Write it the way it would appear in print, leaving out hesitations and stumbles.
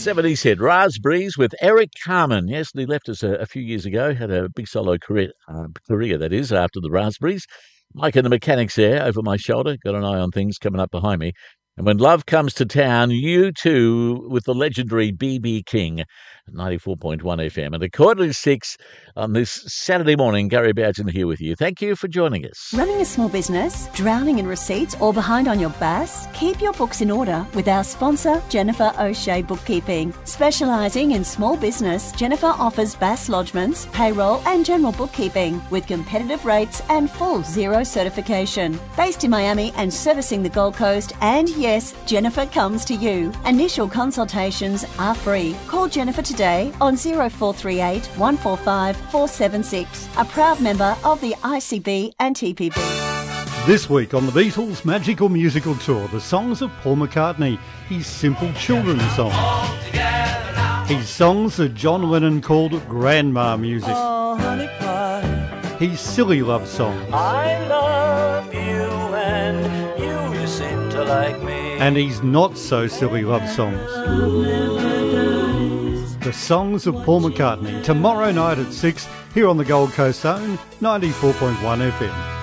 70s hit, Raspberries with Eric Carmen. Yes, he left us a few years ago, had a big solo career, that is, after the Raspberries. Mike and the Mechanics there over my shoulder, got an eye on things coming up behind me. And when love comes to town, U2 with the legendary B.B. King at 94.1 FM. And a 5:45 on this Saturday morning, Gary Bowden here with you. Thank you for joining us. Running a small business, drowning in receipts or behind on your BAS? Keep your books in order with our sponsor, Jennifer O'Shea Bookkeeping. Specialising in small business, Jennifer offers BAS lodgements, payroll and general bookkeeping with competitive rates and full zero certification. Based in Miami and servicing the Gold Coast, and yes, Jennifer comes to you. Initial consultations are free. Call Jennifer today on 0438 145 476. A proud member of the ICB and TPB. This week on the Beatles' magical musical tour, the songs of Paul McCartney, his simple children's songs. His songs that John Lennon called grandma music. Oh, honey pie. His silly love songs. I love you and you seem to like me. And his not so silly love songs. The songs of Paul McCartney, tomorrow night at 6 here on the Gold Coast Zone, 94.1 FM.